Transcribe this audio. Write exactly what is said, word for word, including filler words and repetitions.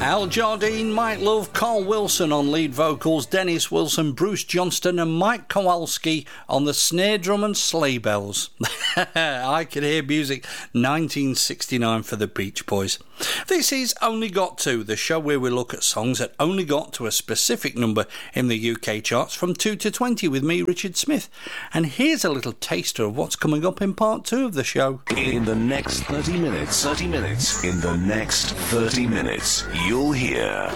Al Jardine, Mike Love, Carl Wilson on lead vocals, Dennis Wilson, Bruce Johnston and Mike Kowalski on the snare drum and sleigh bells. I Could Hear Music, nineteen sixty-nine for the Beach Boys. This is Only Got To, the show where we look at songs that only got to a specific number in the U K charts from two to twenty with me, Richard Smith. And here's a little taster of what's coming up in part two of the show. In the next thirty minutes, thirty minutes, in the next thirty minutes, you'll hear